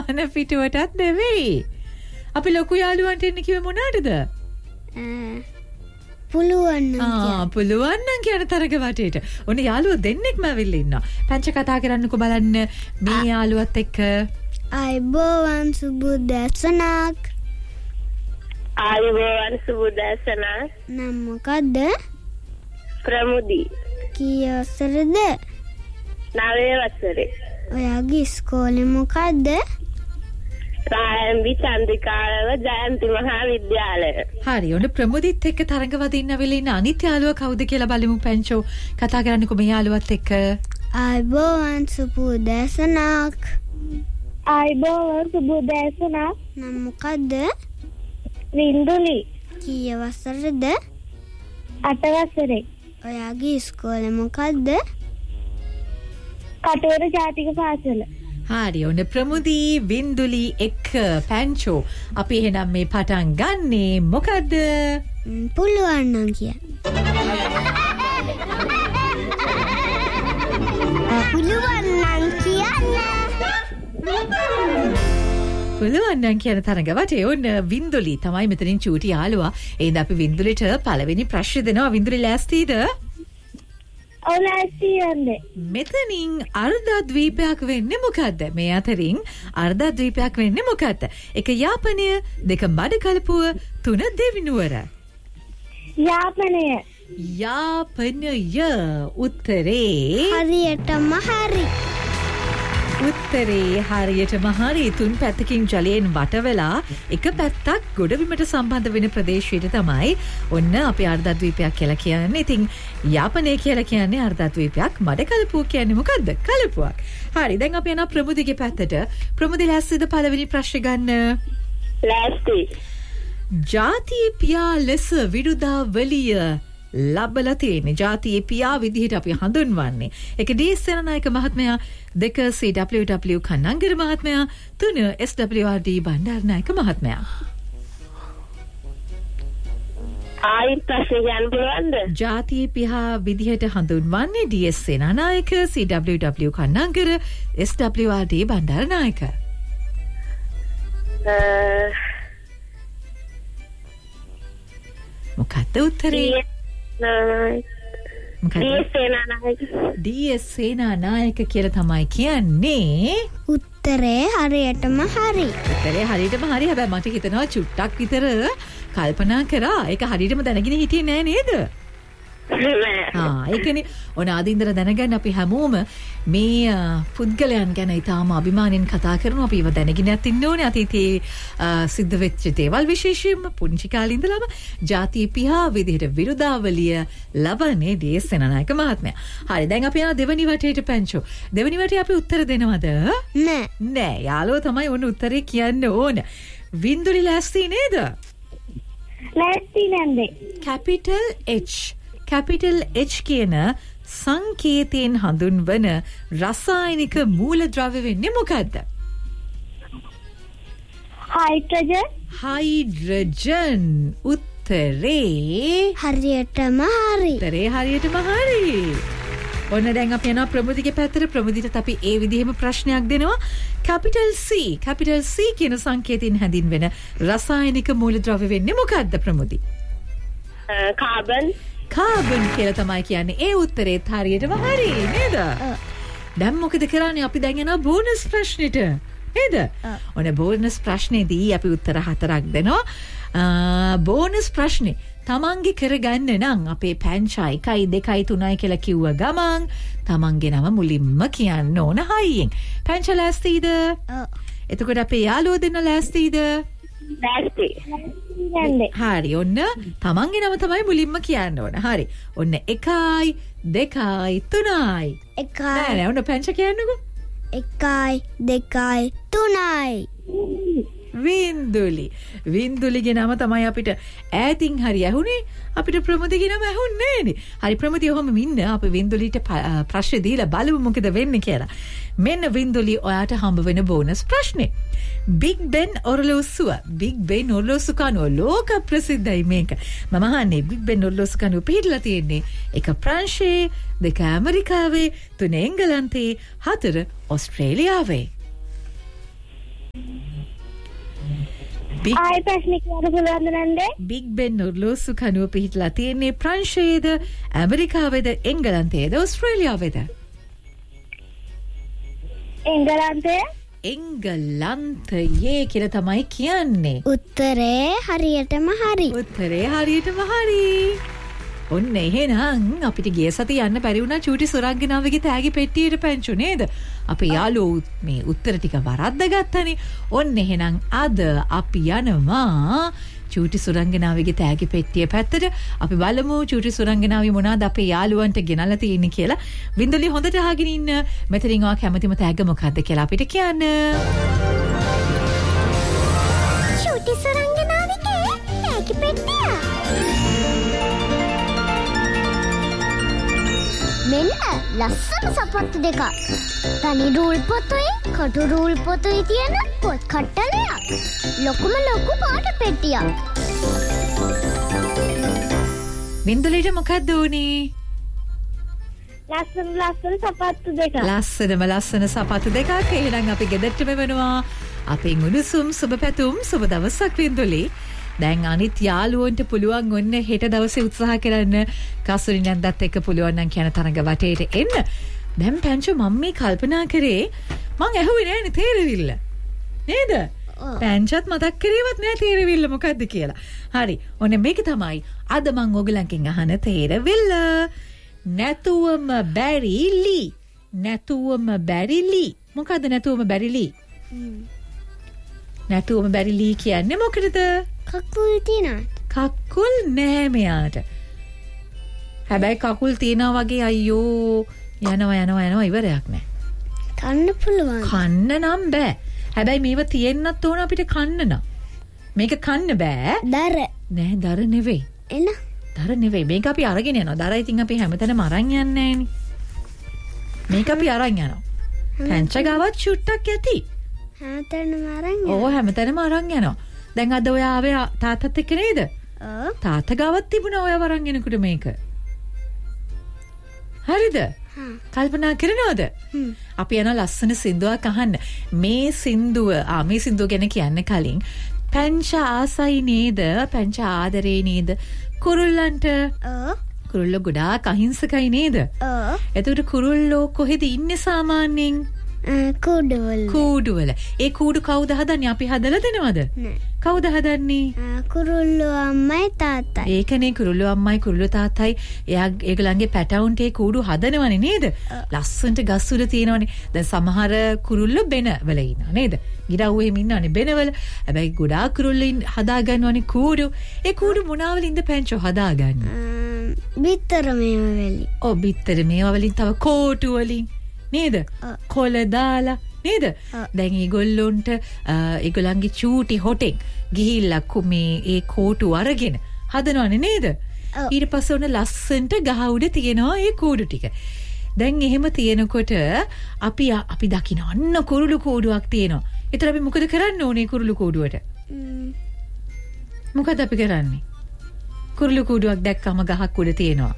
වාහන පිටුවටත් නෙවෙයි. අපි ලොකු යාළුවන්ට එන්න කිව්වේ මොනවටද? පුළුවන් නම් පුළුවන් නම් කියන තරග වටේට. ඔන්න යාළුවෝ දෙන්නෙක්ම ඇවිල්ලා ඉන්නවා. පංච කතා කරන්නකෝ බලන්න මේ යාළුවත් එක්ක. අයබෝවන් සුබුදැසනක්. ආයුබෝවන් සුබුදැසනක්. නම් මොකද්ද? ප්‍රමුදි. කී වසරද? 9 වසරේ. ඔයාගේ ඉස්කෝලේ මොකද්ද? රායම්බි චන්ද්‍රිකාව ජයන්ති මහා විද්‍යාලය. හරි. ඔන්න ප්‍රමුදිත් එක්ක තරඟ වදින්න වෙලා ඉන්න අනිත් යාළුවා කවුද කියලා බලමු පැංචෝ. කතා කරන්නකෝ මේ යාළුවත් එක්ක. අයබෝවන් සුබුදැසනක්. ආයුබෝවන් සුබුදැසනක්. නම් මොකද්ද? වින්දුලි. කී වසරද? 8 වසරේ. ඔයාගේ ඉස්කෝලේ මොකද්ද? කටුවර ජාතික පාසල. හරි. ඔන්න ප්‍රමුදි වින්දුලි එක්ක පැංචෝ. අපි එහෙනම් මේ පටන් ගන්නේ මොකද්ද? පුළුවන් නම් කියන්න. පුළුවන් නම් කියන්න. පුළුවන් නම් කියන තරඟ වටේ ඔන්න වින්දුලි තමයි මෙතනින් චූටි යාළුවා. එහෙනම් අපි වින්දුලිට පළවෙනි ප්‍රශ්නේ දෙනවා. වින්දුලි ලෑස්තිද? ඔව් ලෑස්තියන්නේ. මෙතනින් අර්ධද්වීපයක් වෙන්නේ මොකද්ද? මේ අතරින් අර්ධද්වීපයක් වෙන්නේ මොකද්ද? 1 යාපනය, 2 මඩකලපුව, 3 දෙවිනුවර. යාපනය. යාපනය උත්තරේ හරියටම හරි. උත්තරේ හරියටම හරි. 3 පැත්තකින් ජලයෙන් වට වෙලා එක පැත්තක් ගොඩබිමට සම්බන්ධ වෙන ප්‍රදේශයට තමයි ඔන්න අපි අර්ධද්වීපයක් කියලා කියන්නේ. ඉතින් යාපනය කියලා කියන්නේ අර්ධද්වීපයක්. මඩකලපුව කියන්නේ මොකද්ද? කලපුවක්. හරි. දැන් අපි යනවා ප්‍රමුදිගේ පැත්තට. ප්‍රමුදි ලෑස්තිද පළවෙනි ප්‍රශ්නේ ගන්න? ලෑස්ති. ජාතිය පියා ලෙස විරුදාවලිය ලබලා තියෙන ජාතියේ පියා විදිහට අපි හඳුන්වන්නේ. 1 ඩී.එස්. සේනානායක මහත්මයා, 2 සී.ඩබ්ලිව්.ඩබ්ලිව් කන්නංගර මහත්මයා, 3 එස්.ඩබ්ලිව්.ආර්.ඩී. බණ්ඩාරනායක මහත්මයා. ආයි ප්‍රශ්නේ ගන්න පුළුවන්ද? ජාතියේ පියා විදිහට හඳුන්වන්නේ ඩී.එස්. සේනානායක, සී.ඩබ්ලිව්.ඩබ්ලිව් කන්නංගර, එස්.ඩබ්ලිව්.ආර්.ඩී. බණ්ඩාරනායක. මොකක්ද උත්තරේ? ඩී.එස්. සේනානායක කියලා තමයි කියන්නේ. උත්තරේ හරියටම හරි. උත්තරේ හරියටම හරි. හැබැයි මට හිතෙනවා චුට්ටක් විතර කල්පනා කරා. ඒක හරියටම දැනගෙන හිටියේ නෑ නේද? ඒකනේ. ඔන්න ආදින්දර දැනගන්න අපි හැමෝම මේ පුද්ගලයන් ගැන ඉතාම අභිමාණයෙන් කතා කරනවා. අපි ඒව දැනගෙනත් ඉන්න ඕනේ. අතීතයේ සිද්ධ වෙච්ච දේවල් විශේෂයෙන්ම පුංචි කාලේ ඉඳලම ජාතිය පියා විදිහට විරුදාවලිය ලබන්නේ ඩී.එස්. සේනානායක මහත්මයා. හරි. දැන් අපි යන දෙවනි වටේට පැංචෝ. දෙවනි වටේ අපි උත්තර දෙනවද? නෑ. යාළුවෝ තමයි ඔන්න උත්තරේ කියන්න ඕන. වින්දුලි ලෑස්ති නේද? ලෑස්ති නැන්දේ. Capital H. කැපිටල් H කියන සංකේතයෙන් හඳුන්වන රසායනික මූලද්‍රව්‍ය වෙන්නේ මොකද්ද? හයිඩ්‍රජන්. හයිඩ්‍රජන්. උත්තරේ හරියටම හරි. උත්තරේ හරියටම හරි. ඔන්න දැන් අපි යනවා ප්‍රමුදිගේ පැත්තට. ප්‍රමුදිට අපි ඒ විදිහේම ප්‍රශ්නයක් දෙනවා. Capital C. කැපිටල් C කියන සංකේතයෙන් හැඳින්වෙන රසායනික මූලද්‍රව්‍ය වෙන්නේ මොකද්ද ප්‍රමුදි? කාබන්. කාබන් කියලා තමයි කියන්නේ. ඒ උත්තරේත් හරියටම හරි නේද? දැන් මොකද කරන්නේ? අපි දැන් යනවා බෝනස් ප්‍රශ්නෙට. නේද? ඔන්න බෝනස් ප්‍රශ්නේදී අපි උත්තර 4ක් දෙනවා. බෝනස් ප්‍රශ්නේ තමන්ගේ කරගන්න නම් අපේ පැංචා 1 2 3 කියලා කිව්ව ගමන් තමන්ගේ නම මුලින්ම කියන්න ඕන හයියෙන්. පැංචා ලෑස්තිද? එතකොට අපේ යාළුවෝ දෙන්න ලෑස්තිද? ලෑස්ති. හරි. ඔන්න තමන්ගේ නම තමයි මුලින්ම කියන්න ඕන. හරි. ඔන්න 1 2 3යි. 1 නෑ ඔන්න පැංචා කියන්නකෝ. 1 2 3යි. වින්දුලි. වින්දුලිගේ නම තමයි අපිට ඈතින් හරි ඇහුනේ. අපිට ප්‍රමුදිගේ නම ඇහුන්නේ නෑනේ. හරි ප්‍රමුදිය ඔහොම ඉන්න අපි වින්දුලිට ප්‍රශ්න දීලා බලමු මොකද වෙන්නේ කියලා. මෙන්න වින්දුලි ඔයාට හම්බ වෙන බෝනස් ප්‍රශ්නේ. බිග් බෙන් ඔරලෝසුව. බිග් බෙන් ඔරලෝසු කනුව ලෝක ප්‍රසිද්ධයි මේක. මම අහන්නේ බිග් බෙන් ඔරලෝසු කනුව පිටලා තියෙන්නේ 1 ප්‍රංශයේ, 2 ඇමරිකාවේ, 3 එංගලන්තයේ, 4 ඕස්ට්‍රේලියාවේ. ආයි ප්‍රශ්න කියන්න පුළුවන්ද නැන්දේ? බිග් බෙන් ඔරලෝසු කනුව පිහිටලා තියෙන්නේ ප්‍රංශයේද, ඇමරිකාවේද, එංගලන්තයේද, ඕස්ට්‍රේලියාවේද? එංගලන්තයේ. එංගලන්තයේ කියලා තමයි කියන්නේ. උත්තරේ හරියටම හරි. උත්තරේ හරියටම හරි. ඔන්න එහෙනම් අපිට ගිය සතිය යන්න බැරි වුණා චූටි සුරංගනාවගේ තෑගි පෙට්ටියට පැංචු නේද? අපේ යාළුවෝ මේ උත්තර ටික වරද්දගත්තනේ. ඔන්න එහෙනම් අද අපි යනවා චූටි සුරංගනාවගේ තෑගි පෙට්ටිය පැත්තට. අපි බලමු චූටි සුරංගනාවේ මොනවාද අපේ යාළුවන්ට ගෙනල්ලා තියෙන්නේ කියලා. වින්දුලි හොඳට අහගෙන ඉන්න. මෙතනින් ඔයා කැමතිම තෑග්ග මොකක්ද කියලා අපිට කියන්න. චූටි සුරංගනාවගේ තෑගි පෙට්ටිය. මෙන්න ලස්සන සපත්තු දෙකක්. තනි රූල් පොතුයි කටු රූල් පොතුයි තියෙන පොත් කට්ටලයක්. ලොකුම ලොකු පාට පෙට්ටියක්. වින්දුලිට මොකක්ද උනේ? ලස්සන සපත්තු දෙක. ලස්සන සපත්තු දෙකක්. එහෙනම් අපි ගෙදරටම වෙනවා. අපේ උණුසුම් සුබ පැතුම් සුබ දවසක් වින්දුලි. දැන් අනිත් යාළුවන්ට පුළුවන් ඔන්න හෙට දවසේ උත්සාහ කරන්න කසුරි නැන්දත් එක්ක පුළුවන් නම් කියන තරඟ වටේට එන්න. දැන් පැංචු මම මේ කල්පනා කරේ මං ඇහුවේ නෑනේ තේරවිල්ල. නේද? පැංචත් මතක් කරේවත් නෑ තේරවිල්ල මොකද්ද කියලා. හරි. ඔන්න මේක තමයි අද මං ඔයගලන්ගෙන් අහන තේරවිල්ල. නැතුවම බැරිලි. නැතුවම බැරිලි. මොකද්ද නැතුවම බැරිලි? නැතුවම බැරිලි කියන්නේ මොකටද? කකුල් තියනවාද? කකුල් නෑ මෙයාට. හැබැයි කකුල් තියනවා වගේ අයියෝ යනවා ඉවරයක් නෑ. කන්න පුළුවන්. කන්න නම් බෑ. හැබැයි මේව තියෙන්නත් ඕන අපිට කන්න නම්. මේක කන්න බෑ. දර. නෑ දර නෙවෙයි. එන. දර නෙවෙයි. මේක අපි අරගෙන යනවා. දර ඉතින් අපි හැමතැනම අරන් යන්නේ නෑනේ. මේක අපි අරන් යනවා. පැංච ගාවත් චුට්ටක් ඇති. හැමතැනම අරන් ඕ හැමතැනම අරන් යනවා. දැන් අද ඔයා ආවේ තාත්තත් එක්ක නේද? ඔව්. තාත්තා ගාවත් තිබුණා ඔයා වරන් එනකොට මේක. හරිද? කල්පනා කරනවද? අපි යන ලස්සන සින්දුවක් අහන්න. මේ සින්දුව ගැන කියන්න කලින් පැංච ආසයි නේද? පැංච ආදරේ නේද? කුරුල්ලන්ට. ඔව්. කුරුල්ලෝ ගොඩාක් අහිංසකයි නේද? ඔව්. එතකොට කුරුල්ලෝ කොහෙද ඉන්නේ සාමාන්‍යයෙන්? කූඩුවල. ඒ කූඩු කවුද හදන්නේ? අපි හදලා දෙනවද? නෑ. කවුද හදන්නේ? කුරුල්ලෝ අම්මයි තාත්තයි. ඒකනේ කුරුල්ලෝ අම්මයි කුරුල්ලෝ තාත්තයි ඒගොල්ලන්ගේ පැටවුන්ට ඒ කූඩු හදනවනේ නේද? ලස්සනට ගස් උඩ තියෙනවනේ. දැන් සමහර කුරුල්ලෝ බෙනවල ඉන්නවා නේද? ගිරව් එහෙම ඉන්නවනේ බෙනවල. හැබැයි ගොඩාක් කුරුල්ලෝ හදා ගන්නවනේ කූඩු. ඒ කූඩු මොනවලින්ද පැංචෝ හදාගන්නේ? බිත්තර මේවා වලින්. ඔව් බිත්තර මේවා වලින් තව කෝටු වලින් නේද? කොළ දාලා නේද? දැන් ඒගොල්ලොන්ට ඒගොල්ලන්ගේ චූටි හොටෙන් ගිහිල්ලා මේ ඒ කෝටු අරගෙන හදනවනේ නේද? ඊට පස්සේ ඔන්න ලස්සන්ට ගහ උඩ තියෙනවා ඒ කූඩු ටික. දැන් එහෙම තියෙනකොට අපි දකින්න අන්න කුරුළු කූඩුවක් තියෙනවා. ඒතර අපි මොකද කරන්න ඕනේ කුරුළු කූඩුවට? මොකද අපි කරන්නේ? කුරුළු කූඩුවක් දැක්කම ගහක් උඩ තියෙනවා.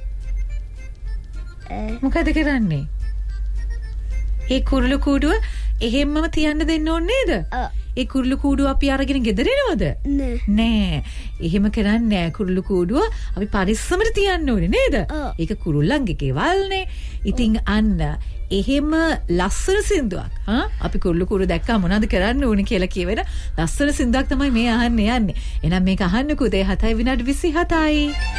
මොකද කරන්නේ? ඒ කුරුළු කූඩුව එහෙම්මම තියන්න දෙන්න ඕනේ නේද? ඒ කුරුළු කූඩුව අපි අරගෙන ගෙදර එනවද? නෑ. එහෙම කරන්නේ නෑ. කුරුළු කූඩුව අපි පරිස්සමට තියන්න ඕනේ නේද? ඒක කුරුල්ලන්ගේ ගෙවල්නේ. ඉතින් අන්න එහෙම ලස්සන සින්දුවක්. අපි කුරුළු කූඩුව දැක්කම මොනවද කරන්න ඕනේ කියලා කියවෙන ලස්සන සින්දුවක් තමයි මේ අහන්න යන්නේ. එහෙනම් මේක අහන්නකෝ 7:27